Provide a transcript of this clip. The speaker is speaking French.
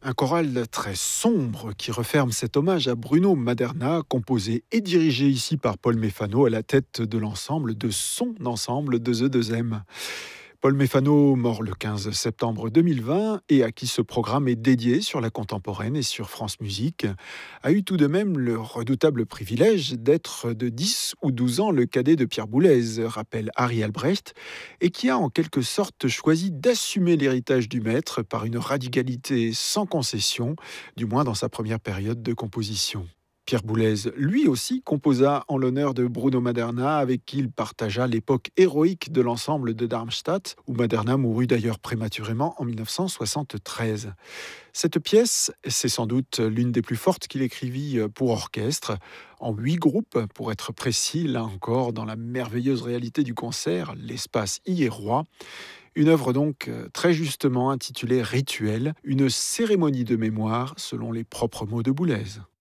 Un choral très sombre qui referme cet hommage à Bruno Maderna, composé et dirigé ici par Paul Méfano à la tête de l'ensemble de son ensemble de The 2M. Paul Méfano, mort le 15 septembre 2020 et à qui ce programme est dédié sur la contemporaine et sur France Musique, a eu tout de même le redoutable privilège d'être de 10 ou 12 ans le cadet de Pierre Boulez, rappelle Harry Albrecht, et qui a en quelque sorte choisi d'assumer l'héritage du maître par une radicalité sans concession, du moins dans sa première période de composition. Pierre Boulez, lui aussi, composa en l'honneur de Bruno Maderna, avec qui il partagea l'époque héroïque de l'ensemble de Darmstadt, où Maderna mourut d'ailleurs prématurément en 1973. Cette pièce, c'est sans doute l'une des plus fortes qu'il écrivit pour orchestre, en 8 groupes, pour être précis, là encore, dans la merveilleuse réalité du concert, l'espace y est roi. Une œuvre donc très justement intitulée Rituel, une cérémonie de mémoire, selon les propres mots de Boulez.